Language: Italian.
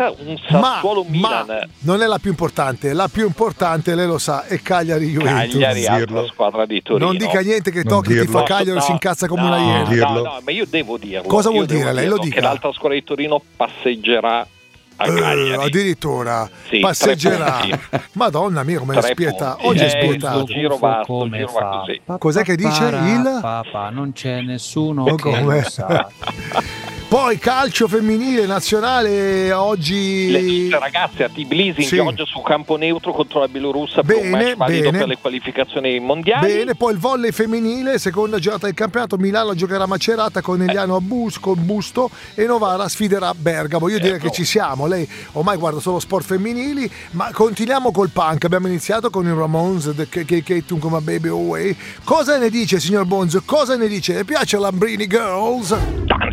partita, un Sassuolo-Milan. Non è la più importante, lei lo sa, è Cagliari-Juventus. Cagliari, altra squadra di Torino. Non dica niente che Tocchi ti fa Cagliari e si incazza come una iena. No, ma io devo dirlo. Cosa vuol dire? Lei lo dica. Che l'altra squadra di Torino passeggerà a Cagliari. Addirittura sì, passeggerà. Madonna mia, come è spietato. Oggi è spietato. Giro va così. Cos'è che dice il papà? Non c'è nessuno che lo sa. Poi calcio femminile nazionale oggi. Le ragazze a Tbilisi in Georgia su campo neutro contro la Bielorussia per un match valido per le qualificazioni mondiali. Bene, poi il volley femminile, seconda giornata del campionato, Milano giocherà Macerata con Eliano con Busto e Novara sfiderà Bergamo. Io direi che ci siamo, lei ormai guarda solo sport femminili, ma continuiamo col punk. Abbiamo iniziato con i Ramones, che tu come Baby Away. Cosa ne dice signor Bonzo? Cosa ne dice? Le piace Lambrini Girls?